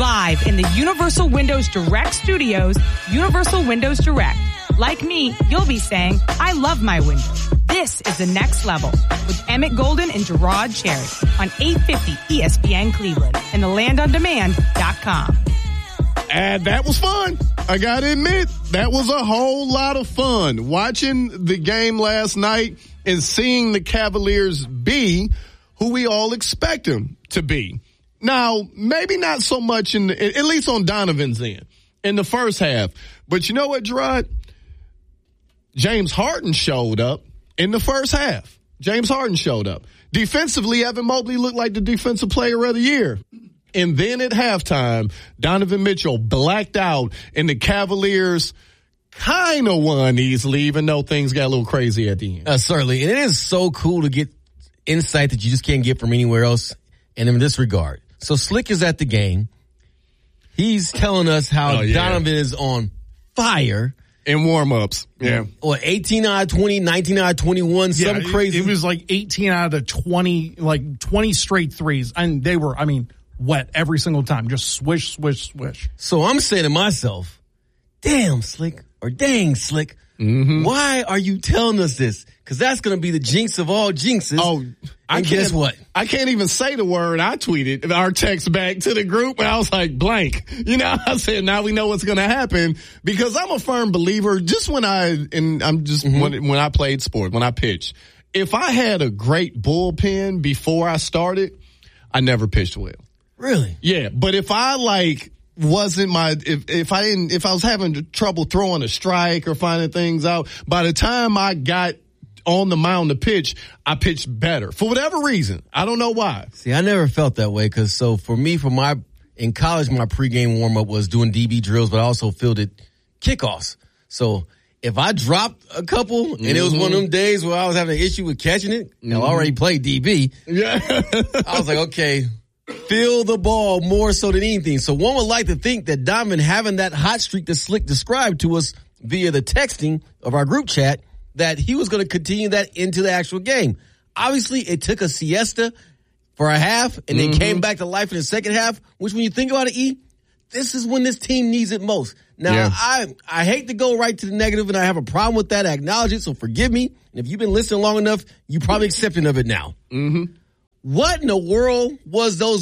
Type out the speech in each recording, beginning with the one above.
live in the Universal Windows Direct Studios, Universal Windows Direct. Like me, you'll be saying, I love my windows. This is the next level with Emmett Golden and Gerard Cherry on 850 ESPN Cleveland and thelandondemand.com. And that was fun. I got to admit, that was a whole lot of fun. Watching the game last night and seeing the Cavaliers be who we all expect them to be. Now, maybe not so much at least on Donovan's end in the first half. But you know what, Gerard? James Harden showed up in the first half. James Harden showed up. Defensively, Evan Mobley looked like the defensive player of the year. And then at halftime, Donovan Mitchell blacked out and the Cavaliers kind of won easily, even though things got a little crazy at the end. Certainly. And it is so cool to get insight that you just can't get from anywhere else. And in this regard. So Slick is at the game. He's telling us how Donovan is on fire. In warm-ups, yeah. Or 18 out of 20, 19 out of 21, some crazy. It was like 18 out of the 20, like 20 straight threes. And they were, wet every single time. Just swish, swish, swish. So I'm saying to myself, damn, Slick, or dang, Slick, why are you telling us this? Because that's going to be the jinx of all jinxes. Oh, and guess what? I can't even say the word. I tweeted our text back to the group, and I was like, blank. I said, now we know what's going to happen, because I'm a firm believer. Just when when I played sport, when I pitched, if I had a great bullpen before I started, I never pitched well. Really? Yeah, but if I wasn't if I was having trouble throwing a strike or finding things out, by the time I got on the mound to pitch, I pitched better for whatever reason. I don't know why. See, I never felt that way, because for me, in college, my pregame warm up was doing DB drills, but I also fielded kickoffs. So if I dropped a couple and it was one of them days where I was having an issue with catching it, I already played DB. Yeah, I was like, okay, feel the ball more so than anything. So one would like to think that Donovan having that hot streak that Slick described to us via the texting of our group chat, that he was going to continue that into the actual game. Obviously, it took a siesta for a half and then came back to life in the second half, which when you think about it, this is when this team needs it most. Now, I hate to go right to the negative, and I have a problem with that. I acknowledge it, so forgive me. And if you've been listening long enough, you're probably accepting of it now. What in the world was those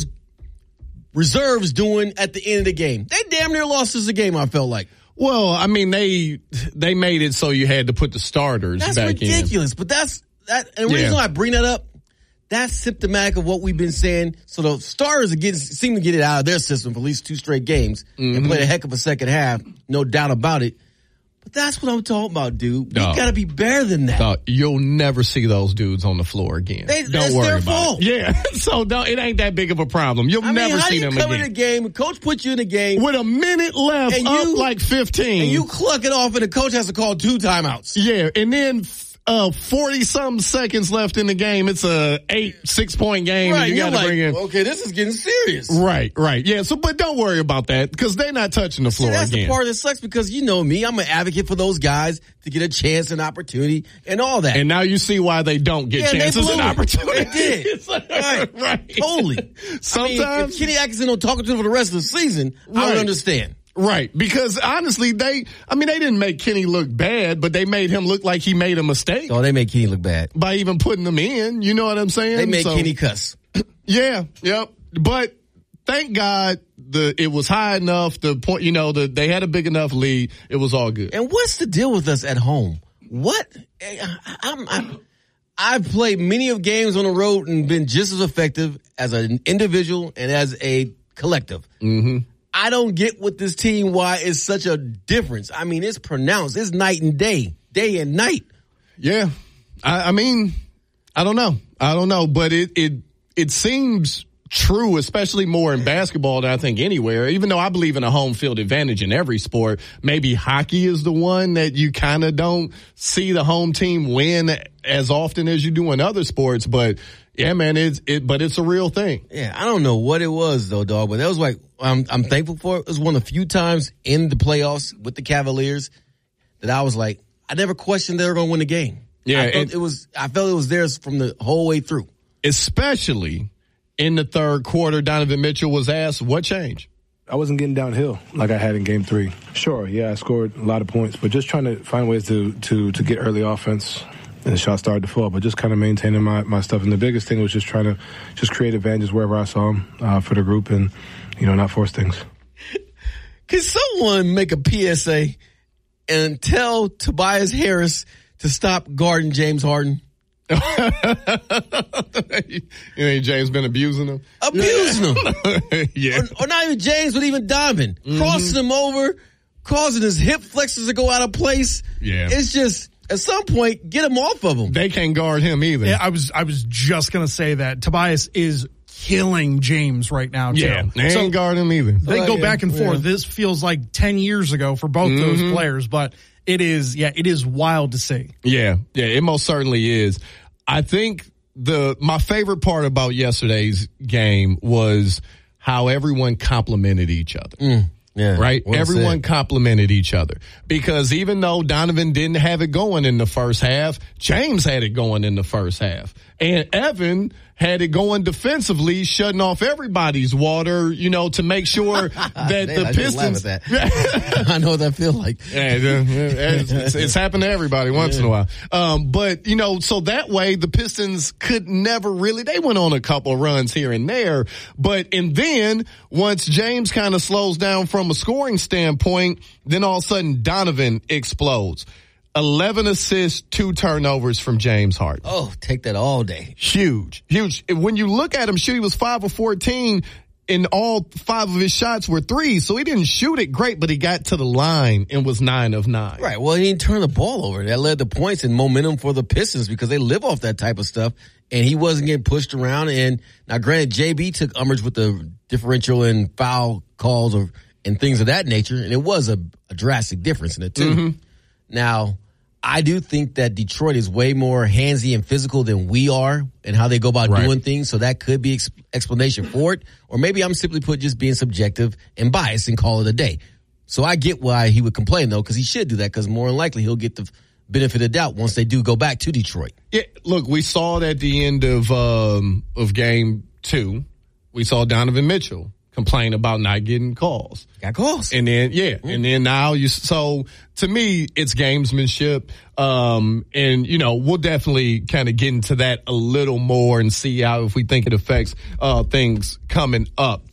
reserves doing at the end of the game? They damn near lost us a game, I felt like. Well, they made it so you had to put the starters back in. That's ridiculous, but and the reason I bring that up, that's symptomatic of what we've been saying. So the starters seem to get it out of their system for at least 2 straight games and played a heck of a second half, no doubt about it. But that's what I'm talking about, dude. We got to be better than that. No, you'll never see those dudes on the floor again. Don't worry about it. Yeah, so it ain't that big of a problem. You'll never see them again. How do you come in the game, coach puts you in the game with a minute left, and up like 15. And you cluck it off, and the coach has to call 2 timeouts. Yeah, and then 40-something seconds left in the game. It's a 6-point game. Right, and you got to bring in. Okay, this is getting serious. Right. Yeah, but don't worry about that, because they're not touching the floor that's again. The part that sucks, because you know me, I'm an advocate for those guys to get a chance and opportunity and all that. And now you see why they don't get chances and opportunities. They did. Right. Totally. Sometimes if Kenny Atkinson don't talk to them for the rest of the season, I would understand. Right, because honestly, they didn't make Kenny look bad, but they made him look like he made a mistake. Oh, they made Kenny look bad. By even putting him in, you know what I'm saying? They made Kenny cuss. Yeah, yep. But thank God it was high enough, the point, they had a big enough lead, it was all good. And what's the deal with us at home? What? I've played many of games on the road and been just as effective as an individual and as a collective. I don't get with this team why it's such a difference. It's pronounced. It's night and day and night. Yeah. I don't know. But it seems true, especially more in basketball than I think anywhere, even though I believe in a home field advantage in every sport. Maybe hockey is the one that you kind of don't see the home team win as often as you do in other sports. But yeah, man, but it's a real thing. Yeah, I don't know what it was though, dog, but that was like, I'm thankful for it. It was one of the few times in the playoffs with the Cavaliers that I was like, I never questioned they were going to win the game. Yeah, I felt it was theirs from the whole way through. Especially in the third quarter, Donovan Mitchell was asked, what changed? I wasn't getting downhill like I had in Game 3. Sure, yeah, I scored a lot of points, but just trying to find ways to get early offense. And the shot started to fall, but just kind of maintaining my stuff. And the biggest thing was just trying to just create advantages wherever I saw them for the group and, not force things. Can someone make a PSA and tell Tobias Harris to stop guarding James Harden? You ain't James been abusing him? Abusing him. Yeah. Or not even James, but even Donovan. Crossing him over, causing his hip flexors to go out of place. Yeah. It's just, at some point, get him off of him. They can't guard him either. Yeah, I was just going to say that. Tobias is killing James right now, too. Yeah, they ain't guard him either. They go back and forth. This feels like 10 years ago for both those players, but it is wild to see. Yeah, it most certainly is. I think my favorite part about yesterday's game was how everyone complimented each other. Yeah, right? Well Everyone said. complimented each other because even though Donovan didn't have it going in the first half, James had it going in the first half. And Evan had it going defensively, shutting off everybody's water, to make sure that the Pistons. I know what that feels like. Yeah, it's happened to everybody once in a while. But, so that way the Pistons could never really, they went on a couple runs here and there. And then once James kind of slows down from a scoring standpoint, then all of a sudden Donovan explodes. 11 assists, 2 turnovers from James Harden. Oh, take that all day. Huge. When you look at him shoot, he was 5 of 14 and all 5 of his shots were threes. So he didn't shoot it great, but he got to the line and was 9 of 9. Right. Well, he didn't turn the ball over. That led to points and momentum for the Pistons because they live off that type of stuff. And he wasn't getting pushed around. And now, granted, JB took umbrage with the differential and foul calls and things of that nature. And it was a drastic difference in it, too. Now, I do think that Detroit is way more handsy and physical than we are and how they go about doing things. So that could be explanation for it. Or maybe I'm simply put just being subjective and biased and call it a day. So I get why he would complain, though, because he should do that because more than likely he'll get the benefit of the doubt once they do go back to Detroit. Yeah, look, we saw it at the end of game 2. We saw Donovan Mitchell complain about not getting calls. Got calls. And then, and then now so to me, it's gamesmanship. And, we'll definitely kind of get into that a little more and see if we think it affects, things coming up.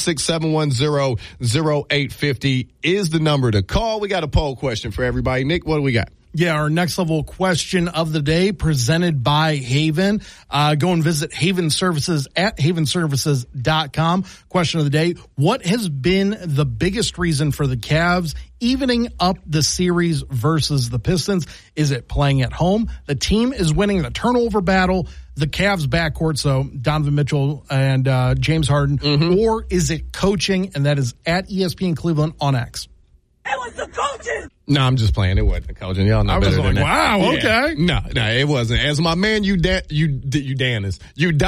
216-710-0850 is the number to call. We got a poll question for everybody. Nick, what do we got? Yeah, our next level question of the day presented by Haven. Go and visit Haven Services at havenservices.com. Question of the day. What has been the biggest reason for the Cavs evening up the series versus the Pistons? Is it playing at home? The team is winning the turnover battle. The Cavs backcourt, so Donovan Mitchell and James Harden. Or is it coaching? And that is at ESPN Cleveland on X. It was the coaching. No, I'm just playing. It wasn't the coaching. Y'all know better than that. Wow, okay. No, it wasn't. As my man Udonis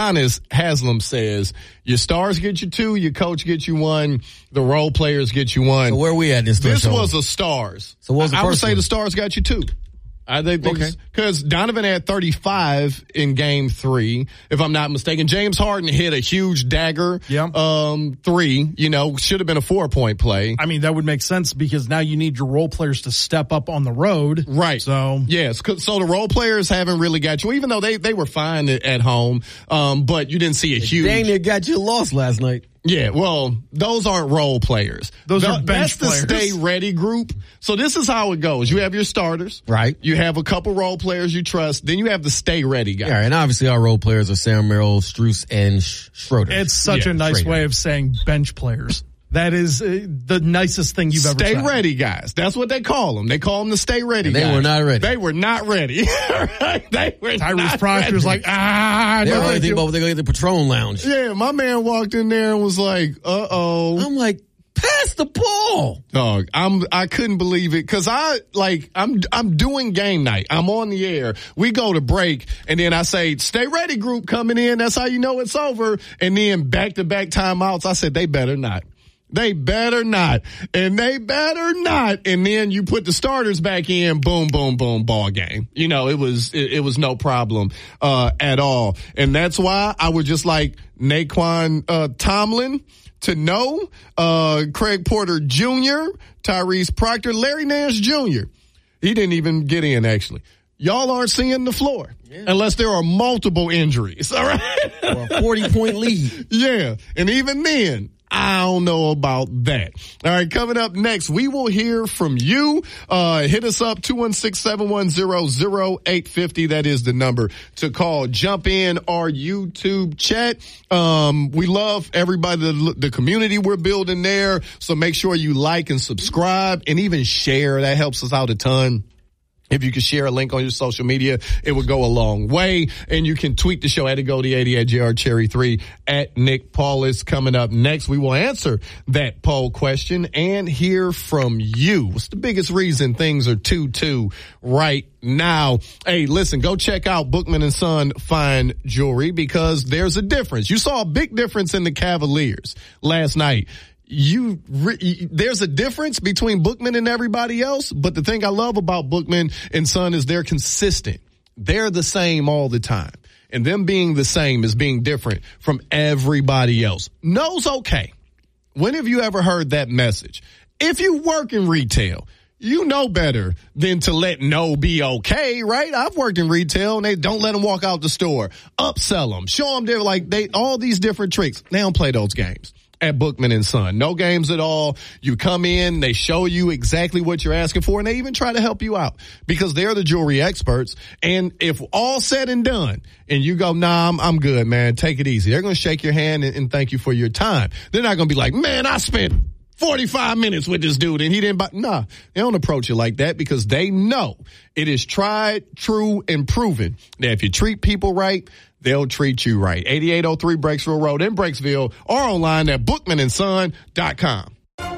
Haslam says, your stars get you 2, your coach gets you 1, the role players get you 1. So where are we at this threshold? This was a stars. So what was the I would first say one? the stars got you 2. I think because Donovan had 35 in game 3, if I'm not mistaken. James Harden hit a huge dagger 3, should have been a 4-point play. I mean, that would make sense because now you need your role players to step up on the road. Right. So yes, so the role players haven't really got you, even though they were fine at home, but you didn't see a huge. Dang, they got you lost last night. Yeah, well, those aren't role players. Those are bench players. That's the players. stay ready group. So this is how it goes. You have your starters. Right. You have a couple role players you trust. Then you have the stay ready guys. Yeah, and obviously our role players are Sam Merrill, Strus, and Schroeder. It's such a nice way of saying bench players. That is the nicest thing you've ever said. Stay ready guys. That's what they call them. They call them the stay ready guys. They were not ready. They were not ready. They were Tyrese Proctor's like, They were only thinking about what they're going to get the Patron Lounge. Yeah, my man walked in there and was like, uh-oh. I'm like, pass the ball. Dog, I couldn't believe it because I'm doing game night. I'm on the air. We go to break and then I say, stay ready group coming in. That's how you know it's over. And then back-to-back timeouts. I said, they better not. They better not. And they better not. And then you put the starters back in, boom, boom, boom, ball game. It was no problem, at all. And that's why I would just like Naquan, Tomlin to know, Craig Porter Jr., Tyrese Proctor, Larry Nance Jr. He didn't even get in, actually. Y'all aren't seeing the floor unless there are multiple injuries, all right? Or a 40-point lead. Yeah, and even then, I don't know about that. All right, coming up next, we will hear from you. Hit us up, 216-710-0850. That is the number to call. Jump in our YouTube chat. We love everybody, the community we're building there. So make sure you like and subscribe and even share. That helps us out a ton. If you could share a link on your social media, it would go a long way. And you can tweet the show at Goldie80, at JRCherry3, at Nick Paulus. Coming up next, we will answer that poll question and hear from you. What's the biggest reason things are 2-2 right now? Hey, listen, go check out Bookman & Son Fine Jewelry because there's a difference. You saw a big difference in the Cavaliers last night. There's a difference between Bookman and everybody else, but the thing I love about Bookman & Son is they're consistent. They're the same all the time. And them being the same is being different from everybody else. No's okay. When have you ever heard that message? If you work in retail, you know better than to let no be okay, right? I've worked in retail and they don't let them walk out the store. Upsell them. Show them all these different tricks. They don't play those games at Bookman & Son. No games at all. You come in, they show you exactly what you're asking for, and they even try to help you out because they're the jewelry experts. And if all said and done, and you go, nah, I'm good, man, take it easy, they're going to shake your hand and thank you for your time. They're not going to be like, man, I spent 45 minutes with this dude and he didn't buy. Nah, they don't approach it like that because they know it is tried, true, and proven that if you treat people right, they'll treat you right. 8803 Breaksville Road in Breaksville or online at bookmanandson.com.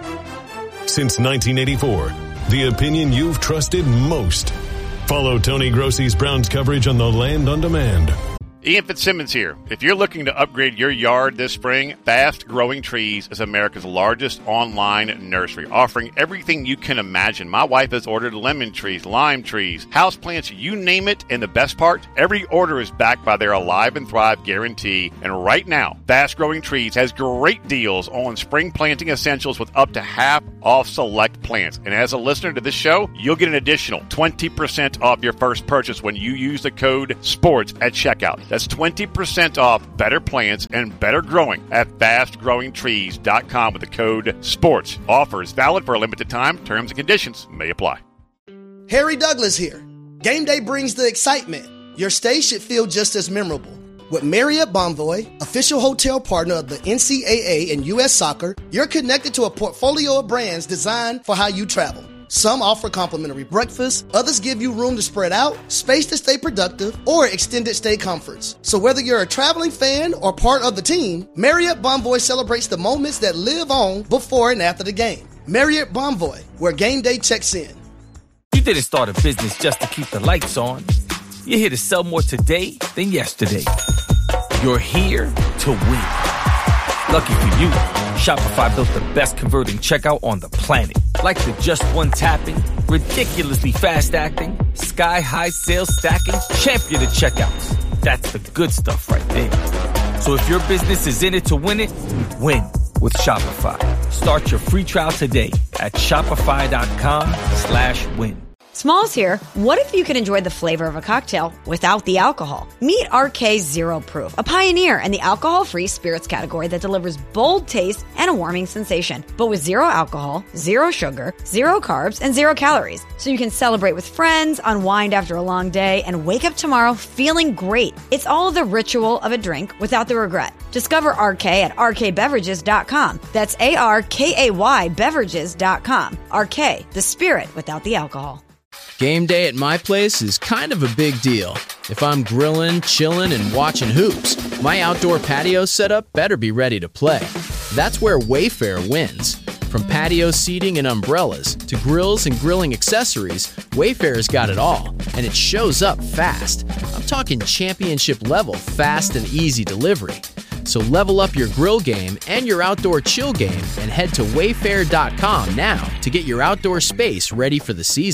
Since 1984, the opinion you've trusted most. Follow Tony Grossi's Browns coverage on The Land on Demand. Ian Fitzsimmons here. If you're looking to upgrade your yard this spring, Fast Growing Trees is America's largest online nursery, offering everything you can imagine. My wife has ordered lemon trees, lime trees, houseplants, you name it. And the best part, every order is backed by their Alive and Thrive guarantee. And right now, Fast Growing Trees has great deals on spring planting essentials with up to half off select plants. And as a listener to this show, you'll get an additional 20% off your first purchase when you use the code SPORTS at checkout. That's 20% off better plants and better growing at fastgrowingtrees.com with the code SPORTS. Offer is valid for a limited time. Terms and conditions may apply. Harry Douglas here. Game day brings the excitement. Your stay should feel just as memorable. With Marriott Bonvoy, official hotel partner of the NCAA and U.S. Soccer, you're connected to a portfolio of brands designed for how you travel. Some offer complimentary breakfast, others give you room to spread out, space to stay productive, or extended stay comforts. So whether you're a traveling fan or part of the team, Marriott Bonvoy celebrates the moments that live on before and after the game. Marriott Bonvoy, where game day checks in. You didn't start a business just to keep the lights on. You're here to sell more today than yesterday. You're here to win. Lucky for you, Shopify built the best converting checkout on the planet. Like the just one tapping, ridiculously fast acting, sky-high sales stacking, champion of checkouts. That's the good stuff right there. So if your business is in it to win it, win with Shopify. Start your free trial today at shopify.com/win. Smalls here. What if you could enjoy the flavor of a cocktail without the alcohol? Meet RK Zero Proof, a pioneer in the alcohol-free spirits category that delivers bold taste and a warming sensation, but with zero alcohol, zero sugar, zero carbs, and 0 calories. So you can celebrate with friends, unwind after a long day, and wake up tomorrow feeling great. It's all the ritual of a drink without the regret. Discover RK at rkbeverages.com. That's ARKAY beverages.com. RK, the spirit without the alcohol. Game day at my place is kind of a big deal. If I'm grilling, chilling, and watching hoops, my outdoor patio setup better be ready to play. That's where Wayfair wins. From patio seating and umbrellas to grills and grilling accessories, Wayfair's got it all, and it shows up fast. I'm talking championship level fast and easy delivery. So level up your grill game and your outdoor chill game and head to wayfair.com now to get your outdoor space ready for the season.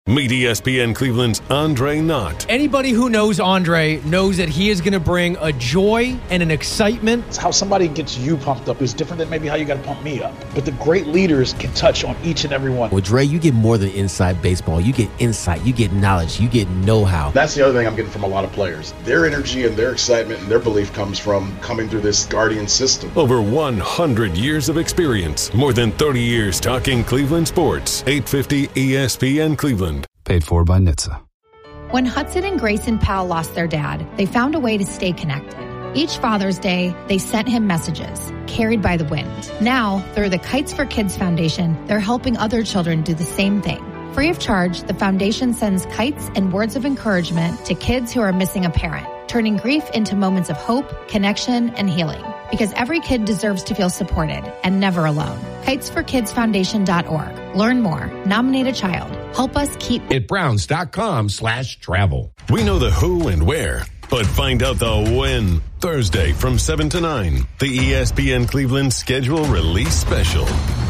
Meet ESPN Cleveland's Andre Knott. Anybody who knows Andre knows that he is going to bring a joy and an excitement. It's how somebody gets you pumped up is different than maybe how you got to pump me up. But the great leaders can touch on each and every one. With Dre, you get more than inside baseball. You get insight, you get knowledge, you get know-how. That's the other thing I'm getting from a lot of players. Their energy and their excitement and their belief comes from coming through this Guardian system. Over 100 years of experience. More than 30 years talking Cleveland sports. 850 ESPN Cleveland. Paid for by NHTSA. When Hudson and Grayson Powell lost their dad, they found a way to stay connected. Each Father's Day, they sent him messages, carried by the wind. Now, through the Kites for Kids Foundation, they're helping other children do the same thing. Free of charge, the foundation sends kites and words of encouragement to kids who are missing a parent, turning grief into moments of hope, connection, and healing. Because every kid deserves to feel supported and never alone. KitesForKidsFoundation.org. Learn more. Nominate a child. Help us keep at Browns.com/travel. We know the who and where, but find out the when. Thursday from 7 to 9, the ESPN Cleveland schedule release special.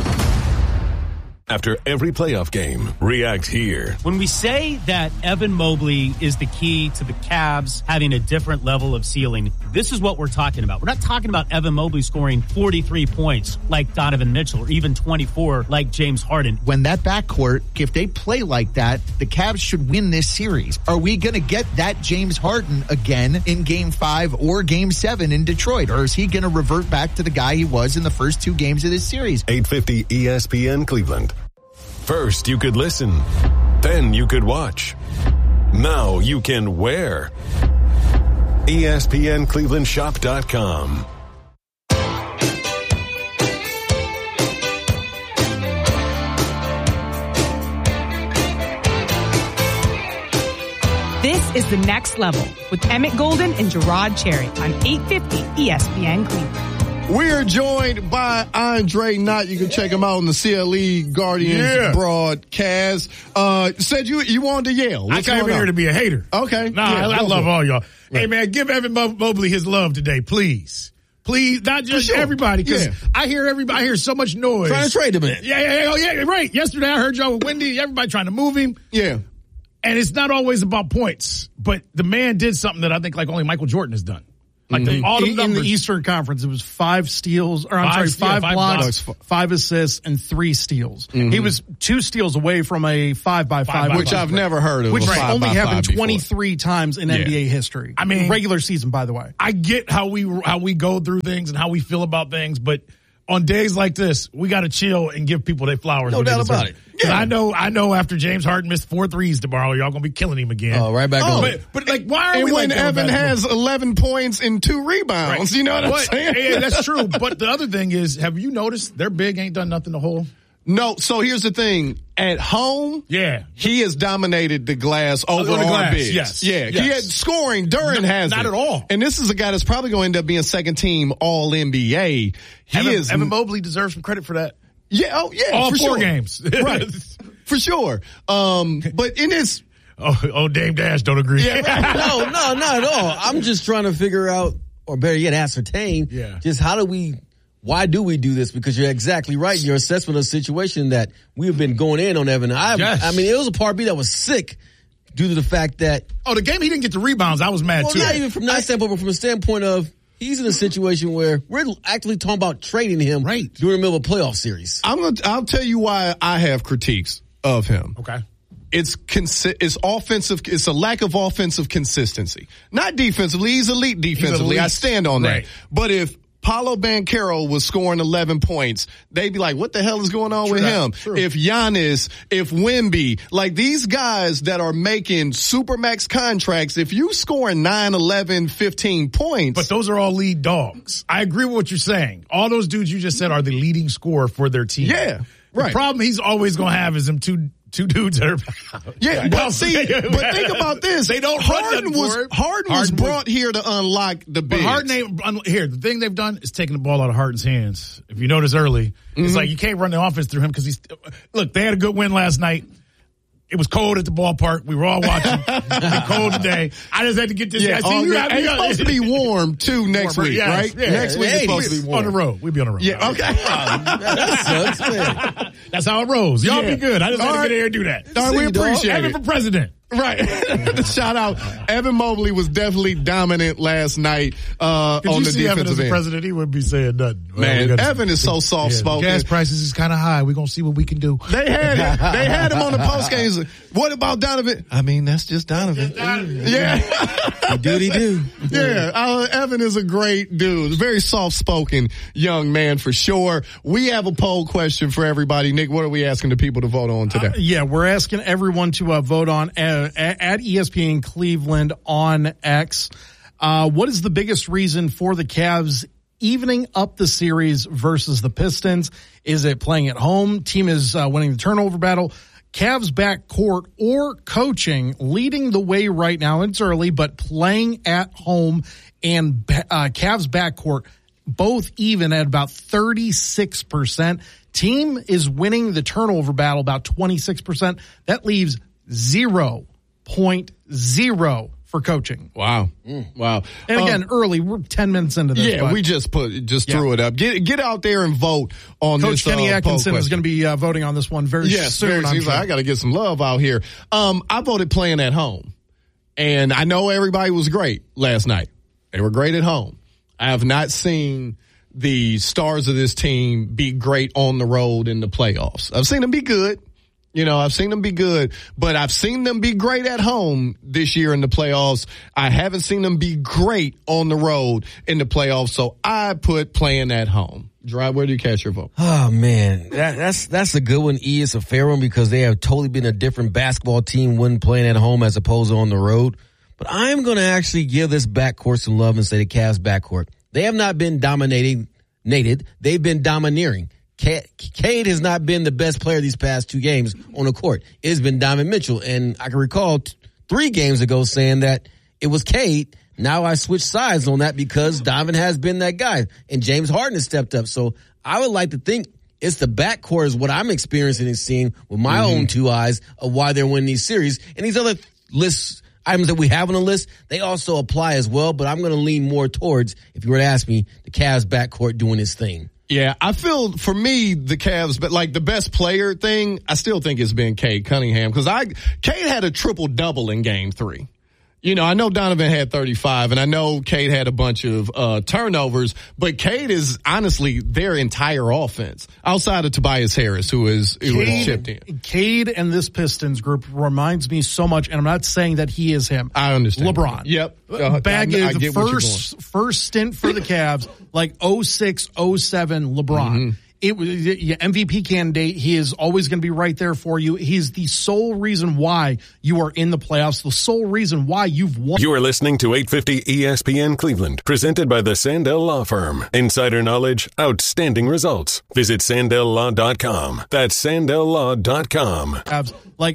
After every playoff game, react here. When we say that Evan Mobley is the key to the Cavs having a different level of ceiling, this is what we're talking about. We're not talking about Evan Mobley scoring 43 points like Donovan Mitchell or even 24 like James Harden. When that backcourt, if they play like that, the Cavs should win this series. Are we going to get that James Harden again in Game 5 or Game 7 in Detroit? Or is he going to revert back to the guy he was in the first two games of this series? 850 ESPN Cleveland. First, you could listen. Then you could watch. Now you can wear. ESPNClevelandShop.com. This is The Next Level with Emmett Golden and Gerard Cherry on 850 ESPN Cleveland. We're joined by Andre Knott. You can check him out on the CLE Guardians broadcast. Said you wanted to yell. I came here to be a hater. Okay. No, I love all y'all. Right. Hey, man, give Evan Mobley his love today, please. Please, not just everybody, because I hear so much noise. Trying to trade him in. Yeah, right. Yesterday I heard y'all with Wendy, everybody trying to move him. Yeah. And it's not always about points, but the man did something that I think like only Michael Jordan has done. Like all the numbers. In the Eastern Conference, it was 5 steals, or five blocks, 5 assists, and 3 steals. Mm-hmm. He was 2 steals away from a 5x5, which I've never heard of. Which only happened 23 before. Times in NBA history. I mean, regular season, by the way. I get how we go through things and how we feel about things, but on days like this, we got to chill and give people their flowers. No doubt about it. Yeah. I know after James Harden missed 4 threes tomorrow, y'all going to be killing him again. Oh, right back on. But like, why are we when like Evan has 11 points and 2 rebounds, right. You know what I'm saying? Yeah, that's true. But the other thing is, have you noticed their big ain't done nothing to hold? No, so here's the thing. At home, he has dominated the glass over our bigs. Yes. Yeah, he had scoring. Duren has not at all. And this is a guy that's probably going to end up being second team All NBA. Evan Mobley deserves some credit for that. Yeah, all for 4 games, right? For sure. But in this, Dame Dash don't agree. Yeah, right. No, not at all. I'm just trying to figure out, or better yet, ascertain. Just why do we do this? Because you're exactly right in your assessment of the situation that we've been going in on Evan. I mean, it was a part B that was sick due to the fact that... Oh, the game he didn't get the rebounds, I was mad too. Not even from that standpoint, but from a standpoint of he's in a situation where we're actually talking about trading him during the middle of a playoff series. I'll tell you why I have critiques of him. Okay. It's offensive. It's a lack of offensive consistency. Not defensively. He's elite defensively. I stand on that. But if Paolo Banchero was scoring 11 points, they'd be like, what the hell is going on with him? True. If Giannis, if Wemby, like these guys that are making supermax contracts, if you scoring 9, 11, 15 points. But those are all lead dogs. I agree with what you're saying. All those dudes you just said are the leading scorer for their team. Yeah, right. The problem he's always going to have is them two dudes that are but think about this. They don't Harden was brought here to unlock the bigs. But the thing they've done is taking the ball out of Harden's hands. If you notice early, it's like you can't run the offense through him because they had a good win last night. It was cold at the ballpark. We were all watching. It's cold today. I just had to get this. Yeah, it's supposed to be warm, too, next week, yes, right? Yeah. Next week is supposed to be warm. On the road. We'll be on the road. Yeah, okay. That sucks, man. That's how it rolls. Y'all be good. I just had to get here and do that. All right, we appreciate it. Evan for president. Right. Shout out. Evan Mobley was definitely dominant last night on the Evan as defensive the end. president, he wouldn't be saying nothing. Man, Evan is so soft-spoken. Gas prices is kind of high. We're going to see what we can do. They had him on the postgame. What about Donovan? I mean, that's just Donovan. Yeah. He do what he do. Yeah. Evan is a great dude. Very soft-spoken young man for sure. We have a poll question for everybody. Nick, what are we asking the people to vote on today? We're asking everyone to vote on at ESPN Cleveland on X. What is the biggest reason for the Cavs evening up the series versus the Pistons? Is it playing at home? Team is winning the turnover battle. Cavs backcourt or coaching leading the way right now. It's early, but playing at home and Cavs backcourt both even at about 36%. Team is winning the turnover battle about 26%. That leaves 0.0 for coaching. Wow. Wow. And again, early, we're 10 minutes into this. Yeah, we just threw it up. Get out there and vote on Coach this. Kenny Atkinson is going to be voting on this one very soon. He's like, I got to get some love out here. I voted playing at home. And I know everybody was great last night. They were great at home. I have not seen the stars of this team be great on the road in the playoffs. I've seen them be good. I've seen them be good, but I've seen them be great at home this year in the playoffs. I haven't seen them be great on the road in the playoffs, so I put playing at home. Dry, where do you cast your vote? Oh, man. That's a good one, E. It's a fair one because they have totally been a different basketball team when playing at home as opposed to on the road. But I'm going to actually give this backcourt some love and say the Cavs backcourt. They have not been dominated. They've been domineering. Cade has not been the best player these past 2 games on the court. It has been Donovan Mitchell. And I can recall 3 games ago saying that it was Cade. Now I switched sides on that because Donovan has been that guy. And James Harden has stepped up. So I would like to think it's the backcourt is what I'm experiencing and seeing with my own 2 eyes of why they're winning these series. And these other items that we have on the list, they also apply as well. But I'm going to lean more towards, if you were to ask me, the Cavs backcourt doing its thing. Yeah, I feel for me the Cavs, but like the best player thing, I still think it's been Cade Cunningham because Cade had a triple-double in Game 3. I know Donovan had 35, and I know Cade had a bunch of turnovers, but Cade is honestly their entire offense outside of Tobias Harris, who is chipped in. Cade and this Pistons group reminds me so much, and I'm not saying that he is him. I understand. LeBron. Yep. The first stint for the Cavs, like 06, 07 LeBron. It was MVP candidate. He is always going to be right there for you. He's the sole reason why you are in the playoffs, the sole reason why you've won. You are listening to 850 ESPN Cleveland, presented by the Sandell Law Firm. Insider knowledge, outstanding results. Visit SandellLaw.com. That's SandellLaw.com. Like